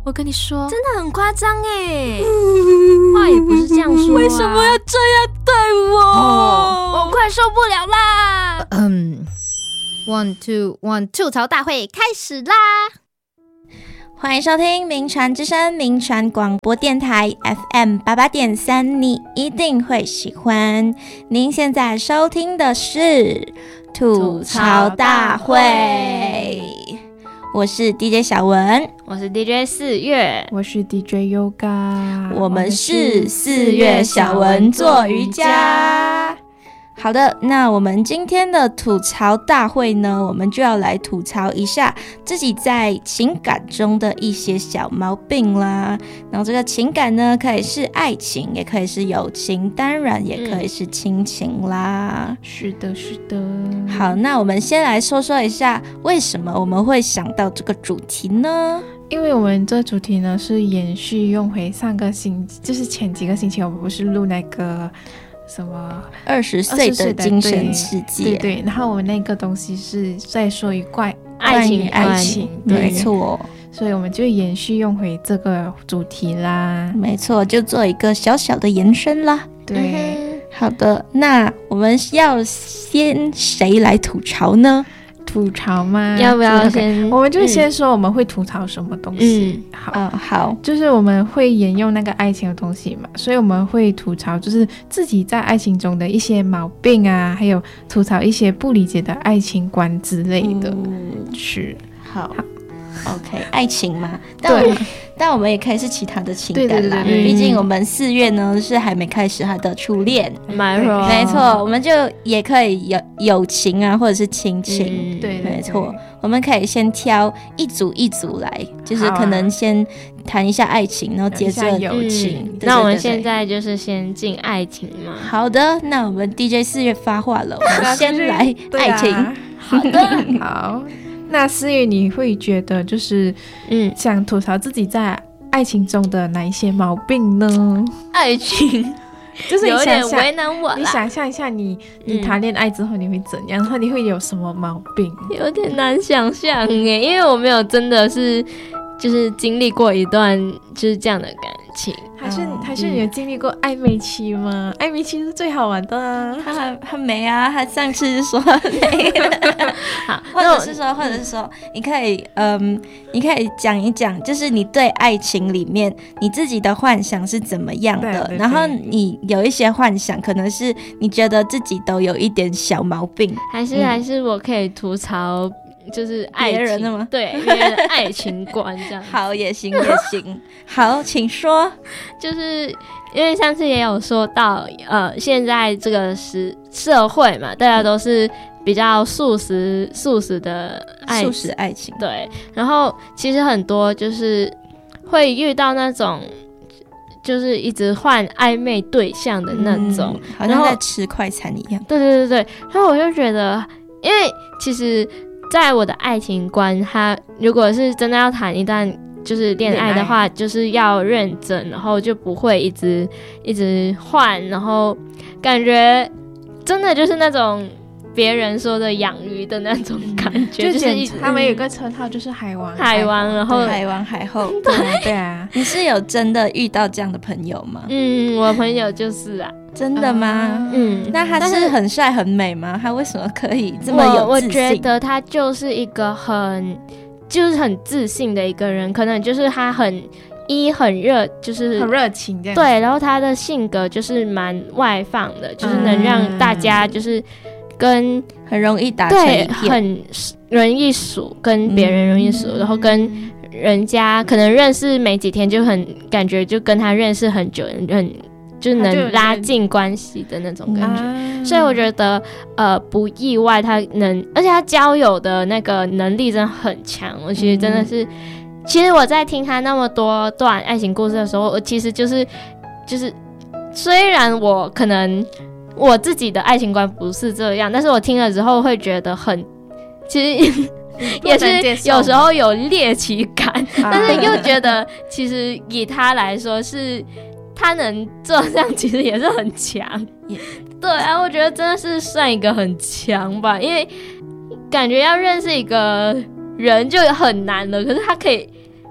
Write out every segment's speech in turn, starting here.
我跟你说， 真的很夸张耶， 话也不是这样说啊， 为什么要这样对我？我快受不了啦 ！1 2 1吐槽大会开始啦！ 欢迎收听名传之声名传广播电台 FM 88.3，你一定会喜欢。您现在收听的是吐槽大会，我是 DJ 小文， 我是 DJ 4月， 我是 DJ Yoga， 我们是4月小文做瑜伽。好的，那我们今天的吐槽大会呢，我们就要来吐槽一下自己在情感中的一些小毛病啦。然后这个情感呢，可以是爱情，也可以是友情，当然也可以是亲情啦。 是的，是的。 好，那我们先来说一下，为什么我们会想到这个主题呢？ 因为我们这主题呢是延续用回上个星期，就是前几个星期我们不是录那个什么 20岁的精神世界， 对，然后我们那个东西是在说一关爱情， 没错， 所以我们就延续用回这个主题啦， 没错，就做一个小小的延伸啦。 对， 好的，那我们要先谁来吐槽呢？ 吐槽吗？ 要不要先？ 我们就先说我们会吐槽什么东西。 好， 就是我们会沿用那个爱情的东西嘛，所以我们会吐槽就是自己在爱情中的一些毛病啊，还有吐槽一些不理解的爱情观之类的。是， 好 ，OK， 爱情嘛，但我们也可以是其他的情感啦。 对， 毕竟我们4月呢是还没开始他的初恋， 没错，我们就也可以有友情啊，或者是亲情， 对， 没错，我们可以先挑一组一组来，就是可能先谈一下爱情，然后接着友情。 那我们现在就是先进爱情嘛。 好的，那我们 DJ 4月发话了，我们先来爱情。 好的，好。那4月你会觉得就是想吐槽自己在爱情中的哪一些毛病呢？ 爱情就是有点为难我啦。 你想象一下你谈恋爱之后你会怎样，然后你会有什么毛病？ 有点难想象耶，因为我没有真的是就是经历过一段就是这样的感情。 还是你有经历过暧昧期吗？暧昧期是最好玩的啊。 他没啊，他上次说没好， 或者是说你可以讲一讲，就是你对爱情里面你自己的幻想是怎么样的， 对， 然后你有一些幻想可能是你觉得自己都有一点小毛病， 还是我可以吐槽就是爱情别人的吗？ 对，别人的爱情观这样。 好，也行。好，请说。 就是因为上次也有说到，现在这个社会嘛，大家都是比较素食的素食爱情。 对，然后其实很多就是会遇到那种就是一直换暧昧对象的那种， 好像在吃快餐一样。 对，然后我就觉得，因为其实在我的爱情观，他如果是真的要谈一段就是恋爱的话，就是要认真，然后就不会一直换，然后感觉真的就是那种别人说的养鱼的那种感觉，就是他们有一个称号就是海王， 然后海王海后。 对啊， 你是有真的遇到这样的朋友吗？ 我朋友就是啊。 真的吗？那他是很帅很美吗？他为什么可以这么有自信？ 我觉得他就是一个很自信的一个人，可能就是他很热，就是很热情这样。 对，然后他的性格就是蛮外放的，就是能让大家就是跟很容易打成一片， 很容易熟，跟别人容易熟，然后跟人家可能认识没几天就很感觉就跟他认识很久，就是能拉近关系的那种感觉，所以我觉得不意外他而且他交友的那个能力真的很强。我其实真的是，其实我在听他那么多段爱情故事的时候，我其实就是虽然我可能我自己的爱情观不是这样，但是我听了之后会觉得其实也是有时候有猎奇感，但是又觉得其实以他来说是他能做这样其实也是很强，对啊，我觉得真的是算一个很强吧，因为感觉要认识一个人就很难了，可是他可以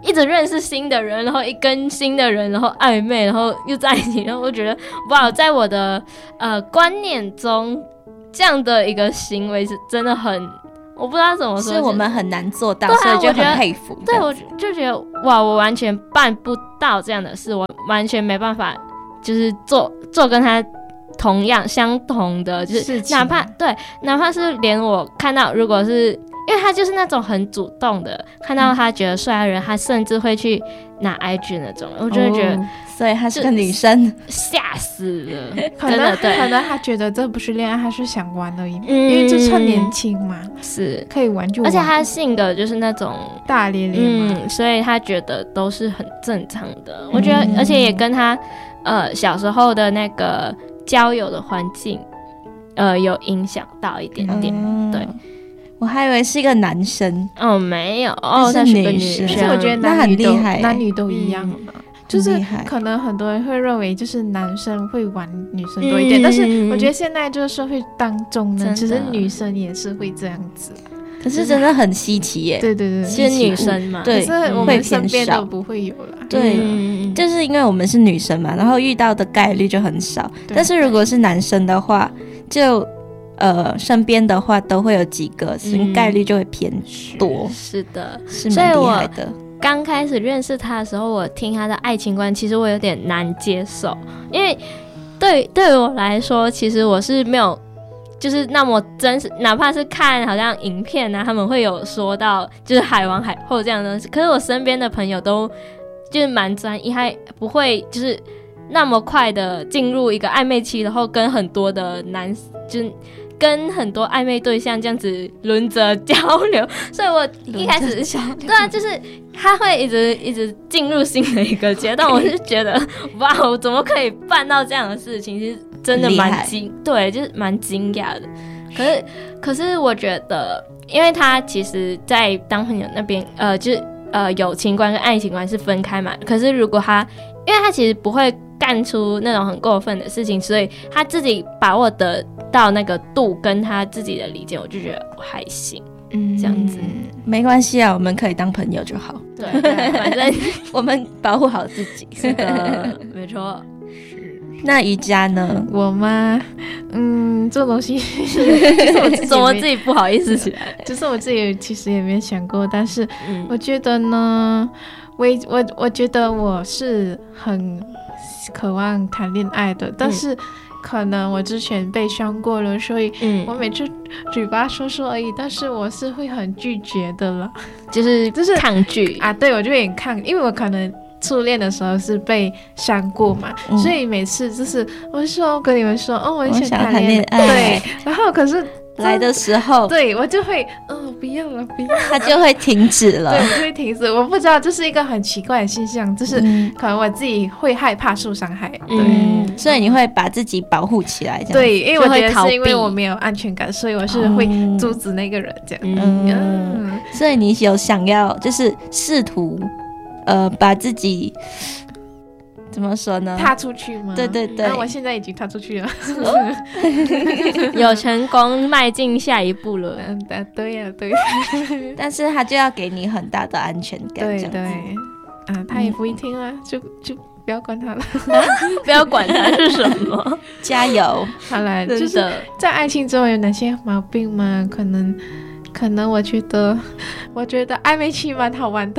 一直认识新的人，然后一跟新的人，然后暧昧，然后又在一起，然后我觉得哇，在我的观念中，这样的一个行为是真的很，我不知道怎么说， 是我们很难做到， 对啊， 所以就很佩服。 对，我就觉得哇，我完全办不到这样的事，我完全没办法，就是做跟他相同的，就是哪怕是连我看到，如果是因为他就是那种很主动的，看到他觉得帅的人，他甚至会去拿 IG 那种，我就会觉得， 所以他是个女生， 吓死了， 可能他觉得这不是恋爱，他是想玩而已，因为就趁年轻嘛， 是可以玩就玩， 而且他的性格就是那种大咧咧嘛， 所以他觉得都是很正常的，我觉得，而且也跟他小时候的那个交友的环境有影响到一点点，对。 我还以为是一个男生没有是女生， 可是我觉得那很厉害， 男女都一样嘛，就是可能很多人会认为就是男生会玩女生多一点，但是我觉得现在这个社会当中呢，其实女生也是会这样子， 可是真的很稀奇耶， 对对对， 是女生嘛， 对， 可是我们身边都不会有啦， 对，就是因为我们是女生嘛，然后遇到的概率就很少，但是如果是男生的话，就身边的话都会有几个，概率就会偏多， 是的， 是蛮厉害的。 刚开始认识他的时候，我听他的爱情观，其实我有点难接受，因为对于我来说，其实我是没有就是那么真实，哪怕是看好像影片啊，他们会有说到就是海王海后这样的东西，可是我身边的朋友都就是蛮专一，还不会就是那么快的进入一个暧昧期，然后跟很多的就是跟很多暧昧对象这样子轮着交流，所以我一开始对啊，就是他会一直进入新的一个阶段，我就觉得哇，我怎么可以办到这样的事情？其实真的蛮对，就是蛮惊讶的。可是我觉得，因为他其实，在当朋友那边，就是友情观跟爱情观是分开嘛。可是如果他，因为他其实不会干出那种很过分的事情，所以他自己把握得到那个度跟他自己的理解，我就觉得还行，这样子没关系啊，我们可以当朋友就好。 对，反正我们保护好自己。 是的，没错。 那瑜伽呢？ 我吗？这东西怎么自己不好意思起来？ 就是我自己其实也没想过，但是我觉得呢，我觉得我是很渴望谈恋爱的，但是可能我之前被伤过了，所以我每次嘴巴说说而已，但是我是会很拒绝的了， 就是抗拒啊，对，我就有点抗，因为我可能初恋的时候是被伤过嘛，所以每次就是我跟你们说我很想谈恋爱，对，然后可是来的时候， 对我就会不要了， 他就会停止了， 对，我就会停止。我不知道这是一个很奇怪的现象，就是可能我自己会害怕受伤害，对， 所以你会把自己保护起来，这样对，因为我觉得是因为我没有安全感，所以我是会阻止那个人这样。 所以你有想要就是试图把自己怎么说呢？ 踏出去吗？ 对对对， 我现在已经踏出去了， 有成功迈进下一步了。 对呀，对。 但是他就要给你很大的安全感， 对对。他也不会听啊，就不要管他了， 不要管他是什么。 加油！ 好了，就是在爱情中有哪些毛病吗？可能我觉得暧昧期蛮好玩的。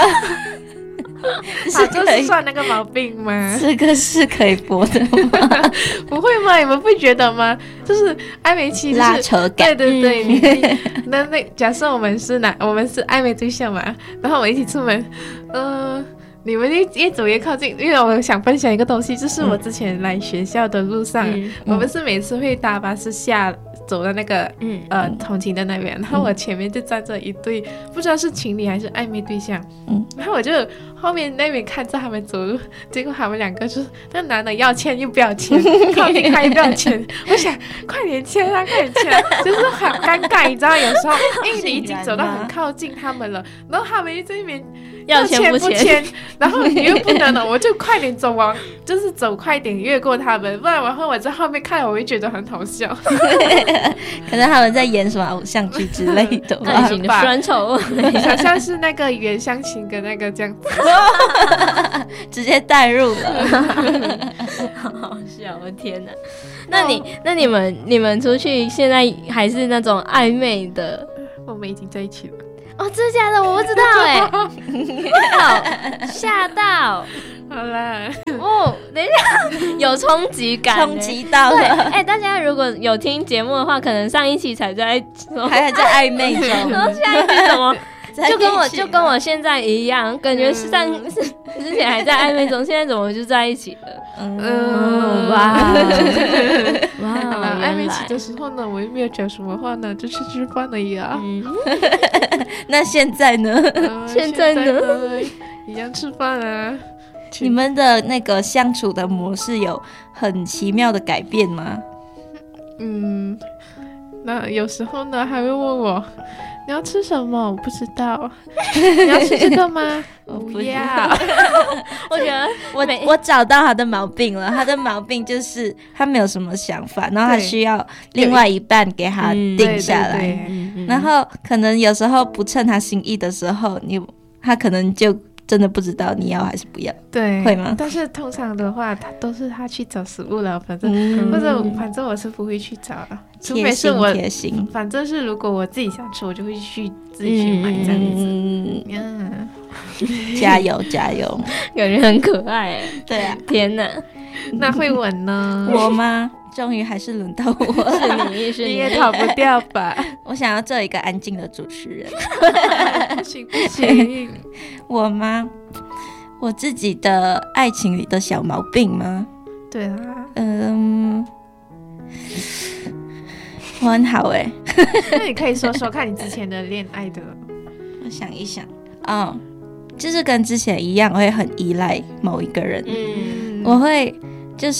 这是算那个毛病吗？ 这个是可以播的吗？ 不会吗？你们不觉得吗？就是暧昧期、就是、 拉扯感。 对对对，那假设我们是暧昧对象嘛，然后我们一起出门，你们越走越靠近，因为我想分享一个东西，就是我之前来学校的路上，我们是每次会搭巴士走到那个通勤的那边，然后我前面就站着一对不知道是情侣还是暧昧对象，然后我就后面那边看着他们走路，结果他们两个就是那男的要签又不要签，靠近他又不要签，我想快点签啊，快点签啊，就是很尴尬，你知道有时候因为你已经走到很靠近他们了，然后他们又在那边要签不签， 然后你又不能了，我就快点走快点越过他们，不然然后我在后面看我会觉得很好笑。 可能他们在演什么偶像剧之类的吧。 爱情的酸臭味， 想象是那个原乡情跟那个这样子， 直接带入了， 好好笑，我天哪！那你们出去现在还是那种暧昧的？ 我们已经在一起了。 哦，真的假的？我不知道好吓到。 好啦， 哦，等一下，有冲击感， 冲击到对， 了， 大家如果有听节目的话，可能上一期才在说， 还在暧昧中， 然后下一期怎么就跟我在一起现在一样，感觉之前还在暧昧中，现在怎么就在一起了？哇， 暧昧期的时候呢，我又没有讲什么话呢，就吃饭而已啊。 那现在呢？ 现在呢？ 一样吃饭啊。 你们的那个相处的模式有很奇妙的改变吗？ 那有时候呢还会问我你要吃什么，我不知道。你要吃这个吗？我不要。 我觉得我找到他的毛病了，他的毛病就是他没有什么想法，然后他需要另外一半给他定下来，然后可能有时候不称他心意的时候，他可能就真的不知道你要还是不要， 对， 会吗？ 但是通常的话，都是他去找食物了，反正反正我是不会去找了，除非是我贴心。 反正是如果我自己想吃，我就会自己去买这样子。 加油加油， 感觉很可爱哎。 对啊， 天哪， 那慧文呢？ 我吗？终于还是轮到我， 是你也逃不掉吧？ 我想要做一个安静的主持人。 不行不行， 我吗？我自己的爱情里的小毛病吗？ 对啊， 我很好哎。 那你可以说说看你之前的恋爱的。 我想一想，就是跟之前一样，我会很依赖某一个人。我会就是。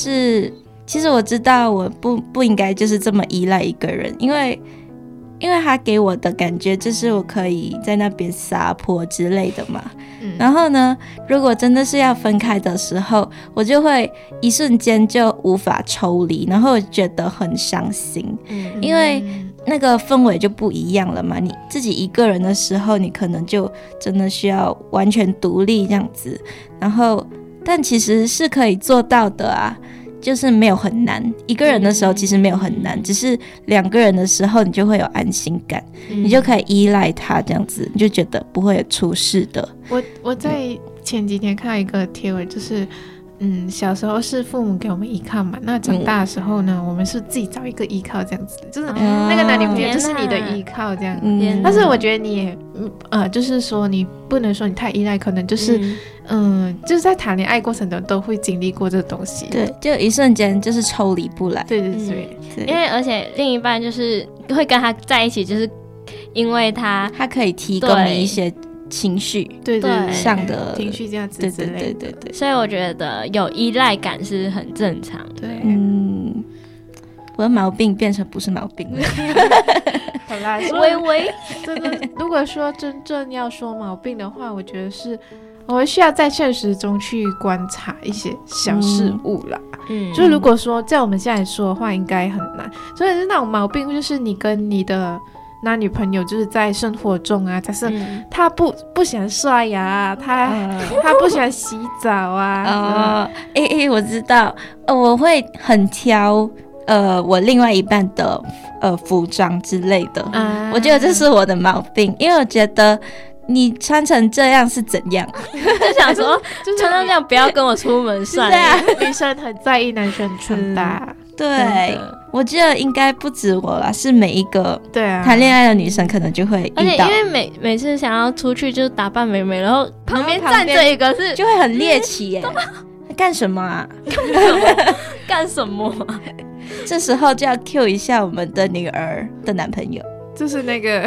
其实我知道我不应该就是这么依赖一个人，因为他给我的感觉就是我可以在那边撒泼之类的嘛。然后呢，如果真的是要分开的时候，我就会一瞬间就无法抽离，然后觉得很伤心，因为那个氛围就不一样了嘛。你自己一个人的时候，你可能就真的需要完全独立这样子，然后但其实是可以做到的啊。就是没有很难，一个人的时候其实没有很难，只是两个人的时候你就会有安心感，你就可以依赖他这样子，你就觉得不会有出事的。 我在前几天看到一个贴文，就是小时候是父母给我们依靠嘛，那长大的时候呢，我们是自己找一个依靠这样子，就是那个男女朋友就是你的依靠这样。但是我觉得你也就是说你不能说你太依赖，可能就是就是在谈恋爱过程中都会经历过这个东西。 对，就一瞬间就是抽离不来。 对， 因为而且另一半就是会跟他在一起，就是因为他可以提供你一些情绪对上的情绪价值之类的。 对， 所以我觉得有依赖感是很正常的。 对， 我的毛病变成不是毛病了。 好啦， 微真的，如果说真正要说毛病的话，我觉得是我们需要在现实中去观察一些小事物啦。就如果说在我们现在说的话，应该很难。所以是那种毛病，就是你跟你的男女朋友就是在生活中啊，假设他不喜欢刷牙，他不喜欢洗澡啊。 我知道，我会很挑我另外一半的服装之类的。我觉得这是我的毛病，因为我觉得你穿成这样是怎样？ 就想说，穿成这样不要跟我出门算了。 对啊， 女生很在意男生穿搭。 对，我觉得应该不止我啦，是每一个谈恋爱的女生可能就会遇到。 而且因为每次想要出去就是打扮美美，然后旁边站着一个是就会很猎奇耶。干什么啊？ 干什么？ 这时候就要 cue 一下我们的女儿的男朋友， 就是那个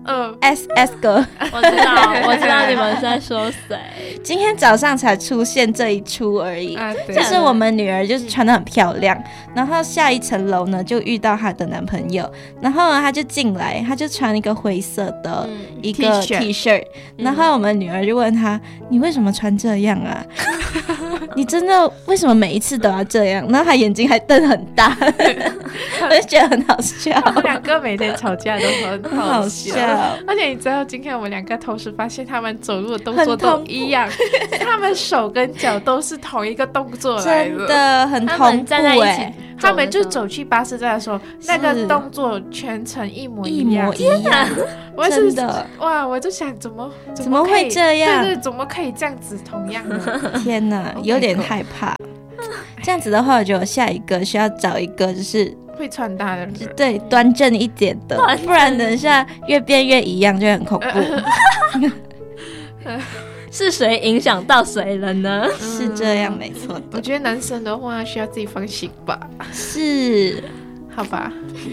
S 哥。 我知道你们在说谁。 今天早上才出现这一出而已。就是我们女儿就是穿得很漂亮，然后下一层楼呢就遇到她的男朋友，然后呢她就进来，她就穿一个灰色的一个 T 恤，然后我们女儿就问她，你为什么穿这样啊？你真的为什么每一次都要这样？然后她眼睛还瞪很大。 我就觉得很好笑。 我们两个每天吵架都很好笑，而且你知道今天我们两个同时发现他们走路的动作都一样，他们手跟脚都是同一个动作来的， 真的很同步欸。 他们就走去巴士站的时候，那个动作全程一模一样。我是真的哇，我就想怎么会这样？ 对，怎么可以这样子同样的？ 天哪，有点害怕。这样子的话，我觉得我下一个需要找一个就是会穿搭的人， 对，端正一点的，不然等一下越变越一样就很恐怖。 是谁影响到谁了呢？ 是这样，没错的。 我觉得男生的话需要自己放心吧。 是， 好吧，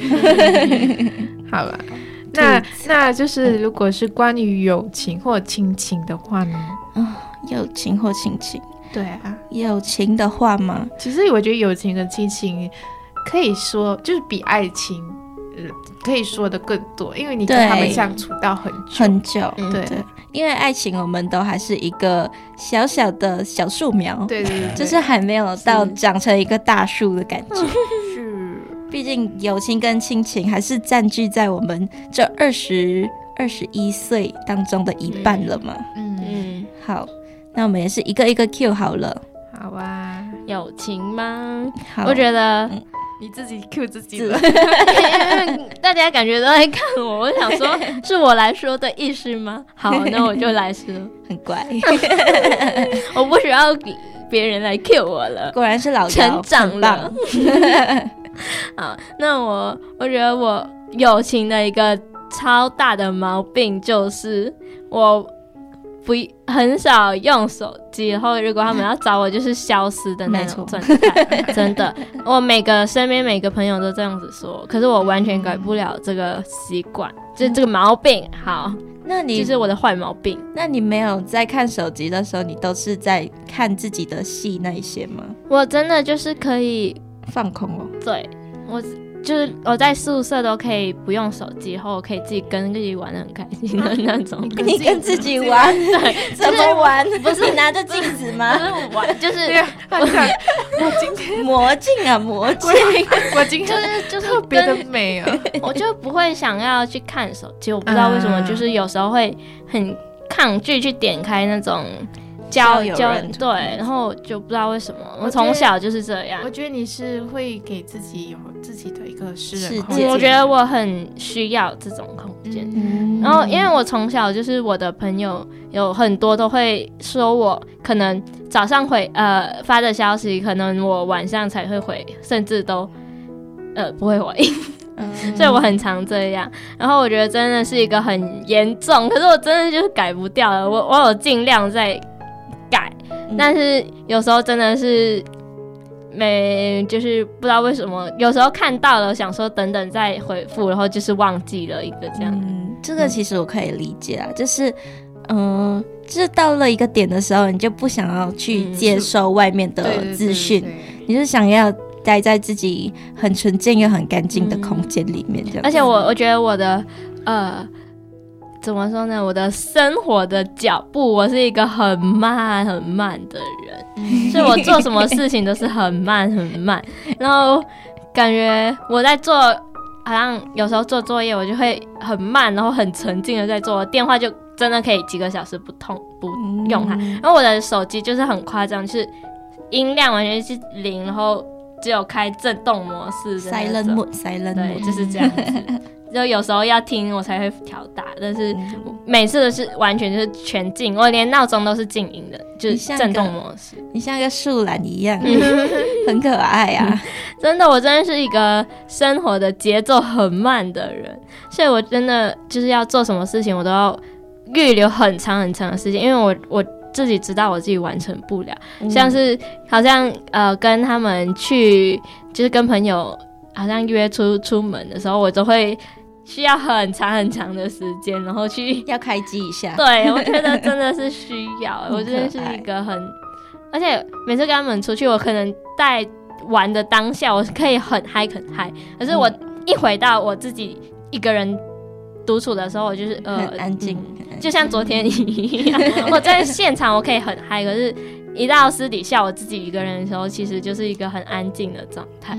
好吧。那就是如果是关于友情或亲情的话呢？ 友情或亲情。 对啊， 友情的话吗？ 其实我觉得友情跟亲情可以说就是比爱情可以说的更多，因为你跟他们相处到很久。对， 因为爱情我们都还是一个小小的小树苗， 对， 就是还没有到长成一个大树的感觉。 是， 毕竟友情跟亲情还是占据在我们这21岁当中的一半了嘛。好，那我们也是一个一个 Q 好了。 好啊， 友情吗？我觉得你自己 Q 自己了， 大家感觉都在看我，我想说是我来说的意思吗？好，那我就来说， 很乖， 我不需要别人来 Q 我了， 果然是老成长了。好，那我觉得我友情的一个超大的毛病就是我很少用手机，然后如果他们要找我就是消失的那种状态。真的，我身边每个朋友都这样子说，可是我完全改不了这个习惯，就是这个毛病。好， 那你就是我的坏毛病。 那你没有在看手机的时候，你都是在看自己的戏那一些吗？ 我真的就是可以放空哦。 对，就是我在宿舍都可以不用手机，然后我可以自己跟自己玩得很开心的那种。 你跟自己玩？对，怎么玩？不是拿着镜子吗？ 就是我今天魔镜啊，魔镜！ 我今天就是特别的美啊！ 我就不会想要去看手机，我不知道为什么，就是有时候会很抗拒去点开那种交友对，然后就不知道为什么，我从小就是这样。 我觉得你是会给自己有自己的一个私人空间， 我觉得我很需要这种空间。然后因为我从小就是我的朋友有很多都会说我可能早上发的消息，可能我晚上才会回，甚至都不会回。所以我很常这样，然后我觉得真的是一个很严重，可是我真的就是改不掉了。我有尽量在改，但是有时候真的是就是不知道为什么，有时候看到了想说等等再回复，然后就是忘记了一个这样。 这个其实我可以理解啊，就是就是到了一个点的时候，你就不想要去接受外面的资讯，你就想要待在自己很纯净又很干净的空间里面这样。 而且我觉得我的怎么说呢？我的生活的脚步，我是一个很慢很慢的人，所以我做什么事情都是很慢很慢。然后感觉我在做，好像有时候做作业，我就会很慢，然后很沉浸的在做。电话就真的可以几个小时不用它。然后我的手机就是很夸张，就是音量完全是0，然后只有开震动模式的那种 silent mode， 对，就是这样子。就有时候要听我才会调大，但是每次都是完全就是全静，我连闹钟都是静音的，就是震动模式。 你像个树懒一样，很可爱啊！ 真的，我真的是一个生活的节奏很慢的人，所以我真的就是要做什么事情，我都要预留很长很长的时间，因为我自己知道我自己完成不了，像是好像跟他们去，就是跟朋友好像约出门的时候，我都会需要很长很长的时间，然后去要开机一下。 对，我觉得真的是需要。我真的是一个而且每次跟他们出去，我可能在玩的当下，我可以很嗨很嗨，可是我一回到我自己一个人独处的时候，我就是很安静， 就像昨天一样。我在现场我可以很嗨，可是一到私底下我自己一个人的时候，其实就是一个很安静的状态。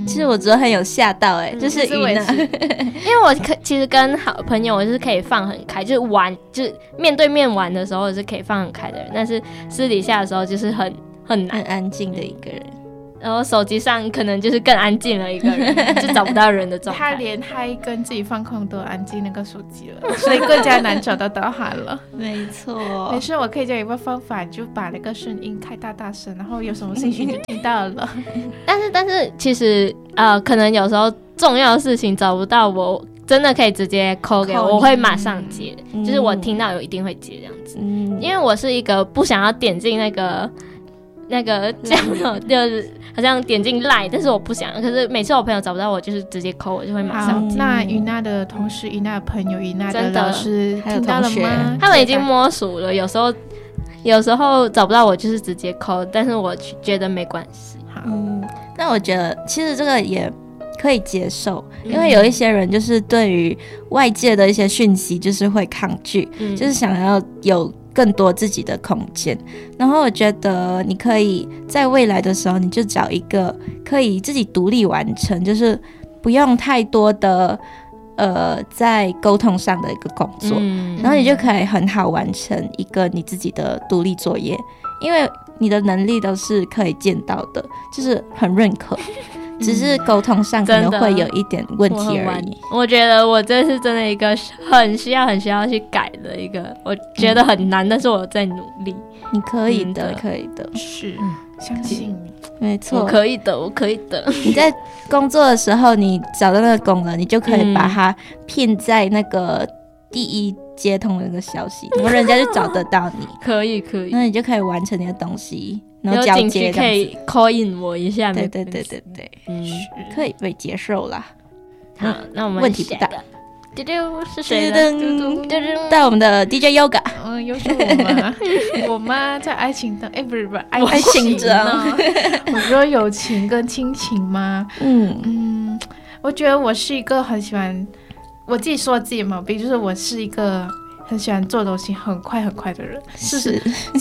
其实我昨天很有吓到就是于娜， 因为我其实跟好朋友我是可以放很开，就是玩，就是面对面玩的时候我是可以放很开的人，但是私底下的时候就是很难， 很安静的一个人。 然后手机上可能就是更安静了一个人，就找不到人的状态。 他连嗨跟自己放空都安静那个手机了，所以更加难找到他了。 没错， 没事，我可以教你一个方法，就把那个声音开大声，然后有什么事情就听到了。 但是其实可能有时候重要的事情找不到我，真的可以直接 call 给我会马上接，就是我听到有一定会接这样子。因为我是一个不想要点进那个这样就是好像点进 LINE， 但是我不想。可是每次我朋友找不到我，就是直接 call 我就会马上接。 那于娜的同事、于娜的朋友、于娜的老师听到了吗？ 他们已经摸熟了，有时候找不到我就是直接 call， 但是我觉得没关系。 那我觉得其实这个也可以接受，因为有一些人就是对于外界的一些讯息就是会抗拒，就是想要有更多自己的空间。然后我觉得你可以在未来的时候，你就找一个可以自己独立完成，就是不用太多的在沟通上的一个工作，然后你就可以很好完成一个你自己的独立作业，因为你的能力都是可以见到的，就是很认可。只是沟通上可能会有一点问题而已。 我觉得我这是真的一个很需要去改的一个，我觉得很难，但是我在努力。 你可以的，可以的， 是，相信你， 没错， 我可以的，我可以的。 你在工作的时候，你找到那个功能，你就可以把它拼在那个第一接通的那个消息，然后人家就找得到你。 可以， 那你就可以完成你的东西。然后交接可以 call in 我一下， 对，可以被接受啦。 好，那我们问题不大。 丢丢是谁的？ 到我们的 DJ Yoga。 又是我妈。我妈在爱情当，不是爱情中。 我说友情跟亲情吗？我觉得我是一个很喜欢，我自己说自己的毛病，就是我是一个很喜欢做东西很快的人，是。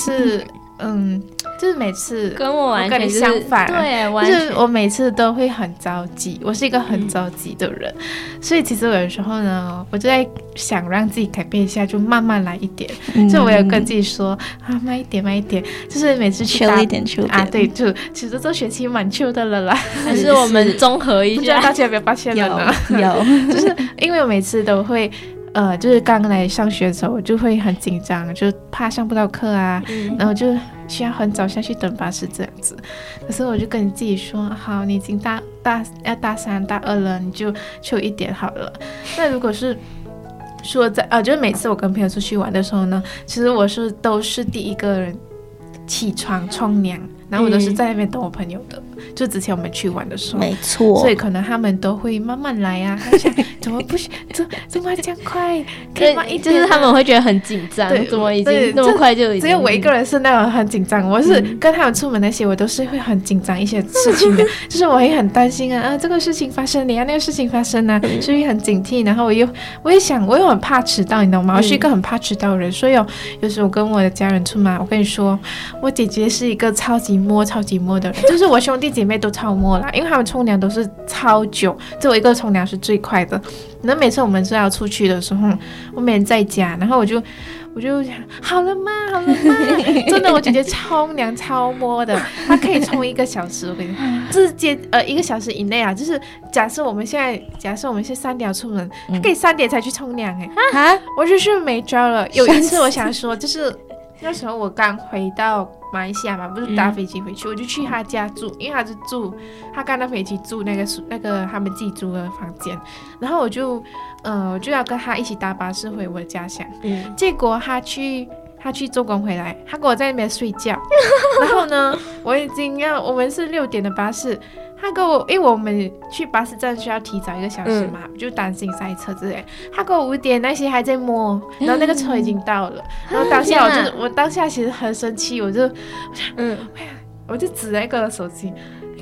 就是每次跟我完全跟你相反， 对， 就是我每次都会很着急，我是一个很着急的人，所以其实有的时候呢，我就在想让自己改变一下，就慢慢来一点。就我有跟自己说慢一点，就是每次去 chill一点对，就其实这学期蛮 chill 的了啦， 还是我们综合一下， 不知道大家有没有发现了呢？ 有， 就是因为我每次都会。就是刚来上学的时候，我就会很紧张，就怕上不到课啊，然后就需要很早下去等巴士这样子。可是我就跟你自己说，好，你已经要大三、大二了，你就chill一点好了。那如果是说就是每次我跟朋友出去玩的时候呢，其实我都是第一个人起床冲凉。然后我都是在那边等我朋友的，就之前我们去玩的时候， 没错， 所以可能他们都会慢慢来啊。他想怎么不行，怎么这样快？可以慢一点、 就是他们会觉得很紧张，怎么已经那么快就已经？ 只有我一个人是那种很紧张，我是跟他们出门那些，我都是会很紧张一些事情的，就是我会很担心这个事情发生，那个事情发生啊，所以很警惕。然后我也想，我又很怕迟到，你懂吗？我是一个很怕迟到的人，所以有时候我跟我的家人出门，我跟你说，我姐姐是一个超级摸的人，就是我兄弟姐妹都超摸啦，因为他们冲凉都是超久，只有我一个冲凉是最快的。那每次我们是要出去的时候，我每天在家，然后我就想好了吗？真的，我姐姐冲凉超摸的，她可以冲1个小时，我跟你说，就是1个小时以内啊，就是假设我们现在3点出门，她可以3点才去冲凉我就是没招了。有一次我想说，就是那时候我刚回到马来西亚嘛，不是搭飞机回去，我就去他家住，因为他刚搭飞机住那个他们自己租的房间，然后我就要跟他一起搭巴士回我的家乡，结果他去做工回来，他跟我在那边睡觉，然后呢，我们是6点的巴士。他跟我，因为我们去巴士站需要提早1个小时嘛，就担心塞车之类。他跟我5点那些还在摸，然后那个车已经到了，然后当下我当下其实很生气，我就指那个手机，你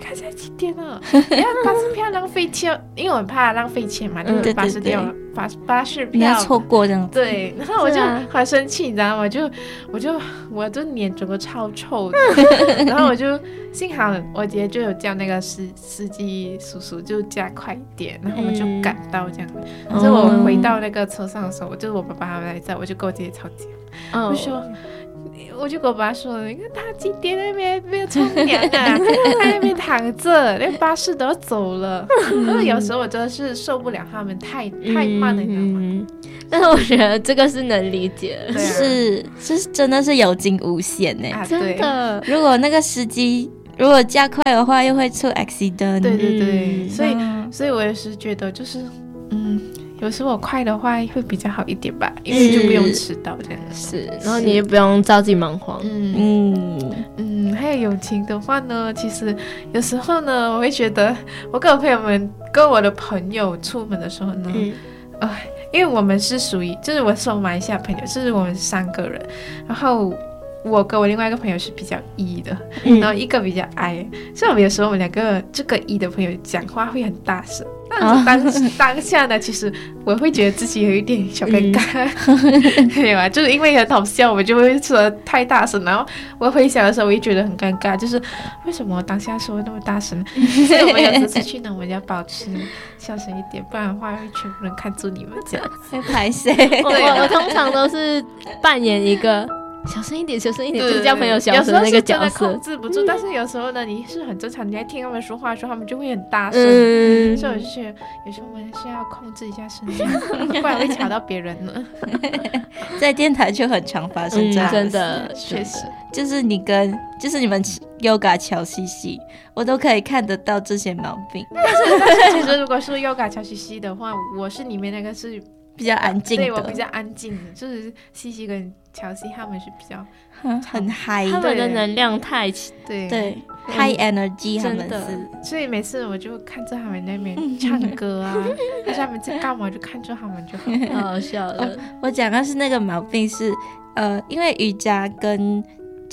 看现在几点了？不要浪费钱，因为我很怕浪费钱嘛，就是巴士票、巴士票你要错过这样子。 对，然后我就很生气，你知道吗？我就脸整个超臭的，然后我就幸好我姐就有叫那个司机叔叔就加快一点，然后我们就赶到这样。可是我回到那个车上的时候，就是我爸爸他们来载，我就跟我姐姐吵架，我就跟我爸说，你看他几点那边没有冲凉啊，他那边躺着，连巴士都要走了。然后有时候我真的是受不了他们太慢了，你知道吗？ 但是我觉得这个是能理解的， 是真的是有惊无险呢， 真的。 如果那个司机如果加快的话，又会出 accident。 对，所以我也是觉得就是有时候我快的话会比较好一点吧，因为就不用迟到这样。 是，然后你也不用着急忙慌。 还有友情的话呢，其实有时候呢，我会觉得我跟我的朋友出门的时候呢，因为我们是属于，就是我是马来西亚朋友，就是我们3个人，然后我跟我另外一个朋友是比较E的，然后一个比较 I， 所以我们有时候我们2个这个E的朋友讲话会很大声。但是当下呢，其实我会觉得自己有一点小尴尬，对吧？就是因为很好笑，我就会说得太大声，然后我回想的时候，我也觉得很尴尬，就是为什么我当下说那么大声？所以我们有时出去呢，我们要保持小声一点，不然的话会全部人看住你们这样。 会拍谁？ 我通常都是扮演一个小声一点，就是叫朋友小声的那个角色， 有时候是真的控制不住，但是有时候呢，你是很正常，你在听他们说话的时候，他们就会很大声，所以我就觉得有时候我们是要控制一下声音，不然会吵到别人呢。 在电台就很常发生这样的事， 真的确实， 就是你们 Yoga 乔西西，我都可以看得到这些毛病。 但是其实如果是 Yoga 乔西西的话，我是里面那个是比较安静的， 对，我比较安静的，就是西西跟乔西他们是比较很嗨， 他们的能量太对high energy， 他们是， 所以每次我就看着他们那边唱歌啊，但是他们在干嘛，就看着他们就好笑的。 我讲的是那个毛病是，因为瑜伽跟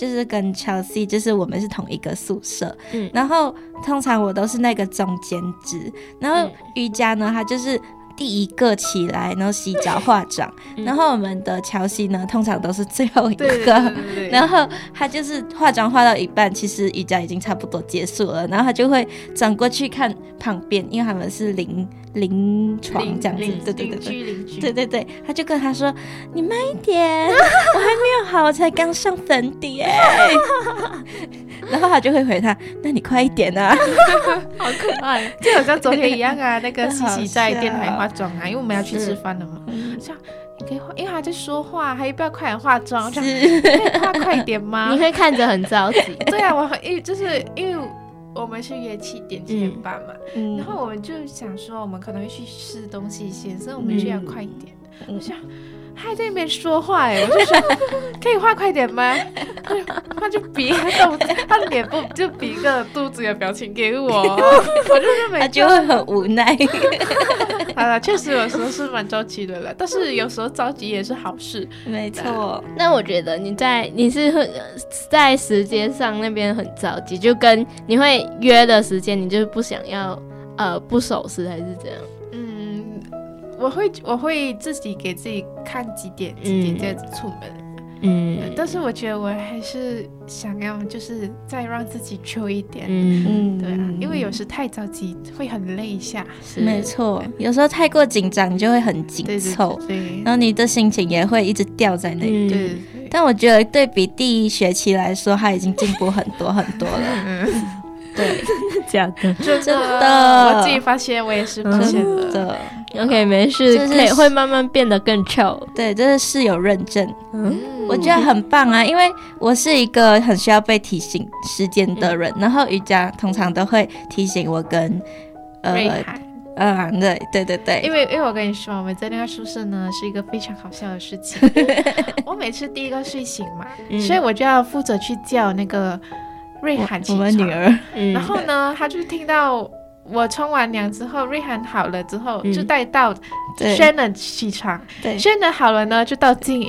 Chelsea 就是我们是同一个宿舍，然后通常我都是那个中间值，然后瑜伽呢，他就是第一个起来，然后洗澡化妆，然后我们的乔西呢，通常都是最后一个，然后他就是化妆化到一半，其实瑜伽已经差不多结束了，然后他就会转过去看旁边，因为他们是临床这样子，对，他就跟他说：“你慢一点，我还没有好，我才刚上粉底耶。”然后他就会回他：“那你快一点啊！” 好可爱， 就好像昨天一样啊。那个西西在电台化妆啊，因为我们要去吃饭了嘛。像你可以，因为他在说话，还不要快点化妆，我想可以画快一点吗？ 你会看着很着急。 对啊，就是因为我们是约7点7点半嘛，然后我们就想说我们可能会去吃东西先，所以我们就要快一点。我想他在那边说话我就说可以画快点吗？他就比他的脸部就比一个肚子的表情给我，我就他就会很无奈。 好了，确实有时候是蛮着急的了，但是有时候着急也是好事。 没错。 那我觉得你是在时间上那边很着急，就跟你会约的时间，你就不想要不守时还是怎样？ 我会自己给自己看几点这样子出门。但是我觉得我还是想要就是再让自己抽一点。对啊，因为有时太着急会很累一下。 没错，有时候太过紧张，你就会很紧凑， 对， 然后你的心情也会一直掉在那里。 对。 但我觉得对比第一学期来说，他已经进步很多很多了。对， 假的， 真的， 我自己发现，我也是发现了。 OK， 没事，会慢慢变得更臭。 对，这是室友认证。我觉得很棒啊，因为我是一个很需要被提醒时间的人，然后瑜伽通常都会提醒我跟瑞涵。 对， 因为我跟你说，我们在那个宿舍呢是一个非常好笑的事情。我每次第一个睡醒嘛，所以我就要负责去叫那个瑞涵起床， 我们女儿。 然后呢，他就听到我冲完凉之后，瑞涵好了之后，就带到Shannon起床，Shannon 好了呢，就到静莹。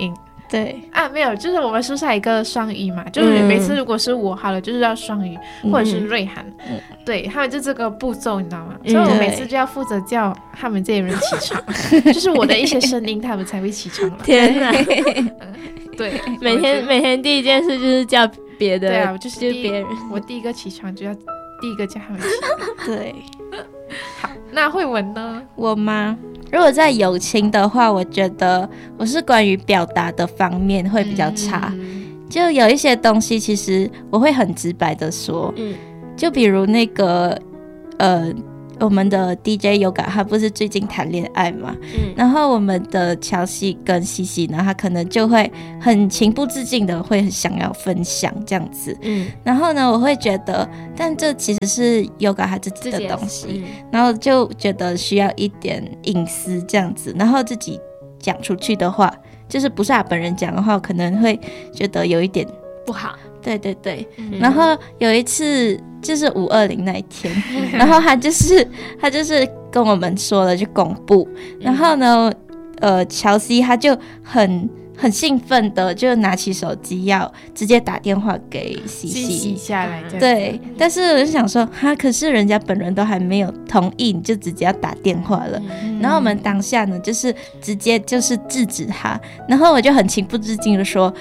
对啊，没有，就是我们宿舍一个双语嘛，就是每次如果是我好了，就是要双语、或者是瑞涵，对他们就这个步骤，你知道吗？所以我每次就要负责叫他们这些人起床，就是我的一些声音，他们才会起床了。 天哪！ 对， 每天第一件事就是叫别的， 对啊，就是别人。 我第一个起床就要第一个叫他们起床。 对， 好，那慧文呢？ 我吗？如果在友情的话，我觉得我是关于表达的方面会比较差，就有一些东西其实我会很直白的说，就比如那个我们的 DJ Yoga 他不是最近谈恋爱嘛，然后我们的乔西跟西西呢，他可能就会很情不自禁的会很想要分享这样子，然后呢我会觉得，但这其实是 Yoga 他自己的东西，然后就觉得需要一点隐私这样子，然后自己讲出去的话，就是不是他本人讲的话，我可能会觉得有一点不好。 对对对，然后有一次就是520那一天，然后他就是跟我们说了就公布，然后呢，乔西他就很兴奋的就拿起手机要直接打电话给西西下来， 对，但是我就想说，可是人家本人都还没有同意，你就直接要打电话了，然后我们当下呢就是直接就是制止他，然后我就很情不自禁的说，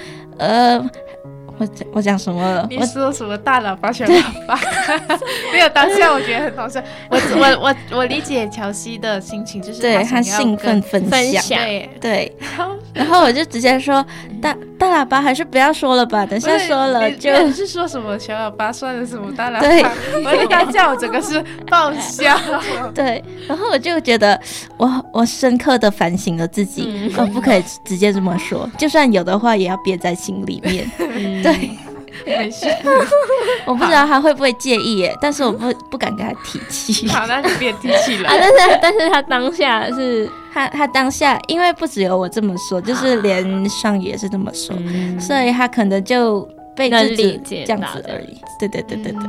我讲什么了？ 你说什么大喇叭小喇叭？没有，当下我觉得很好笑。我理解乔西的心情，就是他兴奋分享，对。然后我就直接说大喇叭还是不要说了吧，等下说了就。 你是说什么小喇叭算了什么大喇叭？对，我当下我整个是爆笑。 对，然后我就觉得我深刻的反省了自己，不可以直接这么说，就算有的话也要憋在心里面。对。 没事， 我不知道他会不会介意耶，但是我不敢跟他提起。 好，那就别提起了。 但是他当下是他当下，因为不只有我这么说，就是连上也是这么说，所以他可能就被制止这样子而已。对对对对对。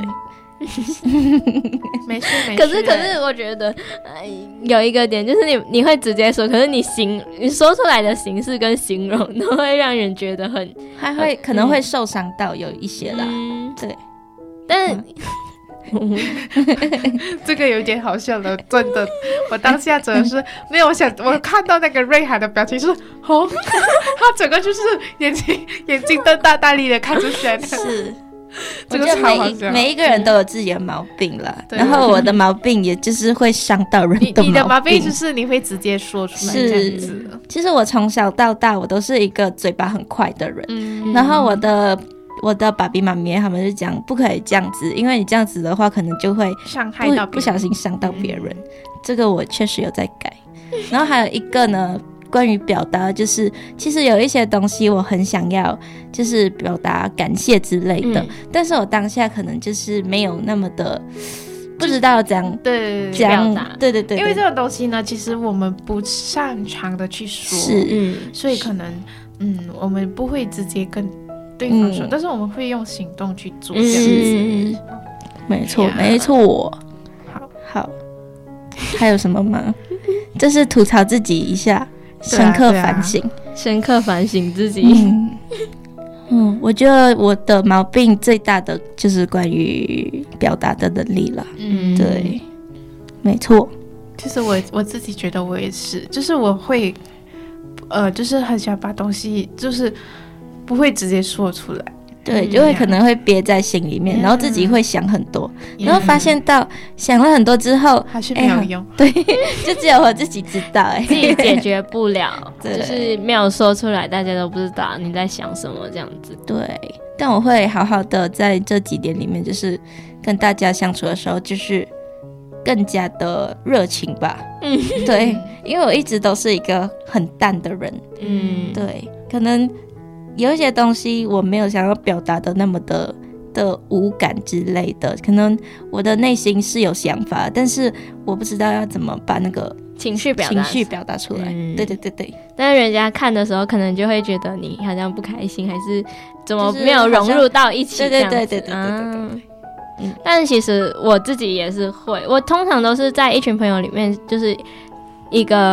没事。 可是我觉得有一个点就是你会直接说，可是你说出来的形式跟形容都会让人觉得还会可能会受伤到有一些啦，对， 但是。 这个有点好笑了，真的，我当下真的是没有我看到那个瑞涵的表情是他整个就是眼睛瞪大大力的看着轩， 是。 这个超好笑， 每一个人都有自己的毛病啦，然后我的毛病也就是会伤到人的毛病。 你的毛病就是你会直接说出来这样子。 其实我从小到大我都是一个嘴巴很快的人，然后我的爸比妈咪他们就讲不可以这样子，因为你这样子的话可能就会伤害到不小心伤到别人。这个我确实有在改。然后还有一个呢，关于表达，就是其实有一些东西我很想要就是表达感谢之类的，但是我当下可能就是没有那么的不知道怎样表达， 对， 因为这个东西呢其实我们不擅长的去说，所以可能我们不会直接跟对方说，但是我们会用行动去做这样子。 没错。好，还有什么吗？这是吐槽自己一下，深刻反省自己。我觉得我的毛病最大的就是关于表达的能力了。对，没错。 其实我自己觉得我也是，就是我会就是很喜欢把东西就是不会直接说出来。 对，就会可能会憋在心里面，然后自己会想很多，然后发现到想了很多之后还是没有用。 对，就只有我自己知道， 自己解决不了，就是没有说出来，大家都不知道你在想什么这样子。 对，但我会好好的在这几年里面，就是跟大家相处的时候，就是更加的热情吧。对，因为我一直都是一个很淡的人。对，可能有一些东西我没有想要表达的那么的无感之类的，可能我的内心是有想法，但是我不知道要怎么把那个情绪表达出来。对。 但是人家看的时候可能就会觉得你好像不开心，还是怎么没有融入到一起这样子。对。但是其实我自己也是会，我通常都是在一群朋友里面就是一个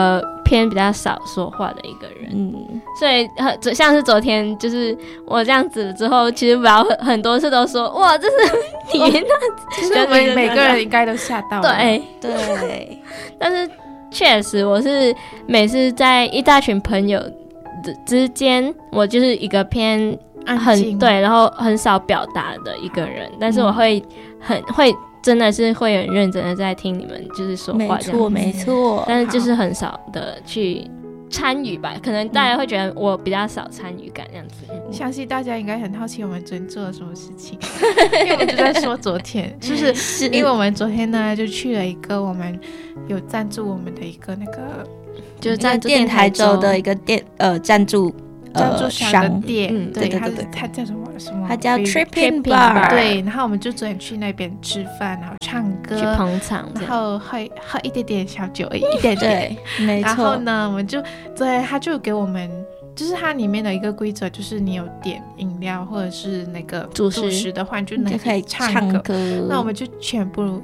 偏比较少说话的一个人，所以像是昨天就是我这样子之后，其实不要很多次都说哇，这是你那， 其实我们每个人应该都吓到了。 对， 但是确实我是每次在一大群朋友之间，我就是一个偏对，然后很少表达的一个人，但是我会真的是会很认真的在听你们就是说话， 没错， 但是就是很少的去参与吧，可能大家会觉得我比较少参与感这样子。 相信大家应该很好奇我们昨天做了什么事情，因为我们就在说昨天，就是因为我们昨天呢就去了一个我们有赞助我们的一个那个， 就是赞助电台州的一个赞助商的店，对，它叫什么？ 它叫 Tripping Bar， 对。然后我们就昨天去那边吃饭，然后唱歌， 去捧场， 然后喝一点点小酒，一点点， 对，没错。 然后呢，我们就对，他就给我们。就是它里面的一个规则，就是你有点饮料或者是那个主食的话，你就可以唱歌。那我们就全部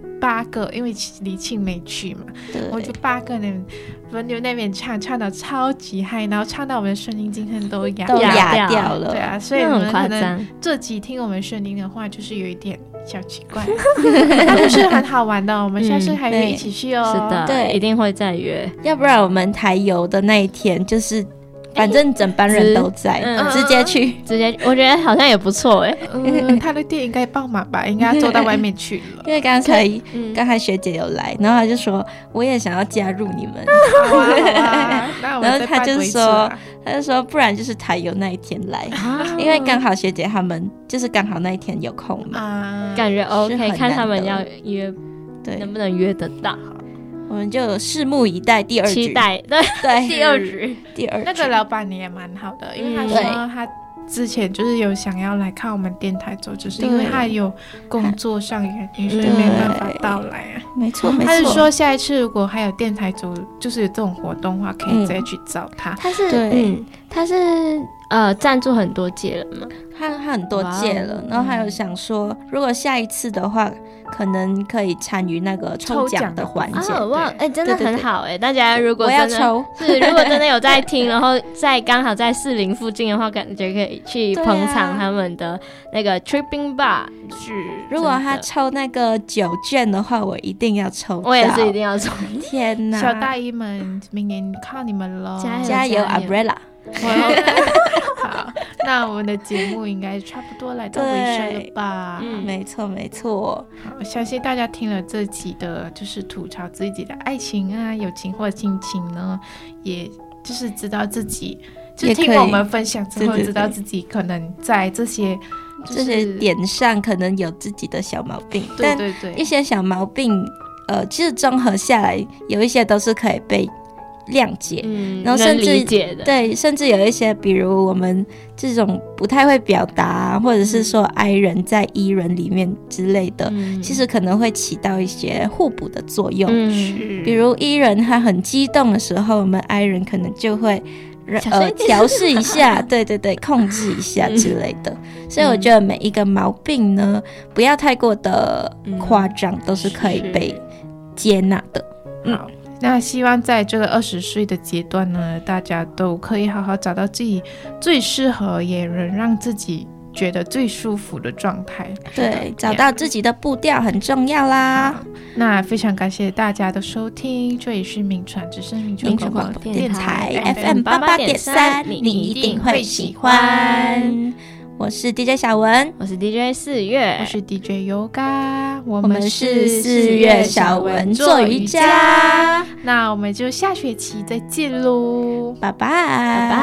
8个，因为李庆没去嘛，我们就8个人轮流那边唱的超级嗨，然后唱到我们的声音今天都哑掉了。 对啊，所以我们可能这集听我们声音的话，就是有一点小奇怪，但就是很好玩的。我们下次还会一起去哦。 是的，对，一定会再约。 要不然我们台游的那一天就是。反正整班人都在，直接去， 我觉得好像也不错他的店应该爆满吧，应该要坐到外面去了。 因为刚才学姐有来，然后他就说我也想要加入你们， 好啊， 然后他就说不然就是台游那一天来，因为刚好学姐他们就是刚好那一天有空嘛， 感觉 OK， 看他们要约，对，能不能约得到。 我们就拭目以待第2局， 期待对第2局， 那个老板也蛮好的，因为他说他之前就是有想要来看我们电台走，就是因为他有工作上原因，所以没办法到来啊。 没错， 他是说下一次如果还有电台走，就是有这种活动的话，可以直接去找他。 他是赞助很多届了吗？ 他很多届了，然后还有想说，如果下一次的话，可能可以参与那个抽奖的环节。 哇，真的很好大家如果真的如果真的有在听，然后刚好在士林附近的话，感觉可以去捧场他们的那个 Tripping Bar。 如果他抽那个酒券的话，我一定要抽到。 我也是一定要抽。 天哪！ 小大姨们，明年靠你们了， 加油 Umbrella！ 好，那我们的节目应该差不多来到尾声了吧？ 没错。 好，相信大家听了这集的，就是吐槽自己的爱情啊、友情或亲情呢，也就是知道自己，就听我们分享之后，知道自己可能在这些点上可能有自己的小毛病， 对， 一些小毛病，其实综合下来，有一些都是可以被谅解，然后甚至理解的， 对，甚至有一些，比如我们这种不太会表达，或者是说 I 人在 E 人里面之类的，其实可能会起到一些互补的作用。比如 E 人他很激动的时候，我们 I 人可能就会调试一下，对，控制一下之类的。所以我觉得每一个毛病呢，不要太过的夸张，都是可以被接纳的。 好。那希望在这个20岁的阶段呢，大家都可以好好找到自己最适合也能让自己觉得最舒服的状态。 对，找到自己的步调很重要啦。 那非常感谢大家的收听，这里是名传之声名传广播电台 FM 88.3，你一定会喜欢。我是 DJ 小文， 我是 DJ 4月， 我是 DJ Yoga， 我们是4月小文做瑜伽。 那我们就下学期再见喽， 拜拜。